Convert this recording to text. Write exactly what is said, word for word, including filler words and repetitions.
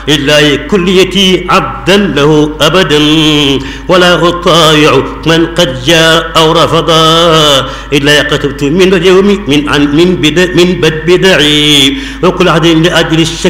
لله كليتي عبدا له أبدا ولا أطايع من قد جاء أو رفضا إلا كتبت من اليوم من عن من بدا من بد بدعي وكل عهد لأجل الشك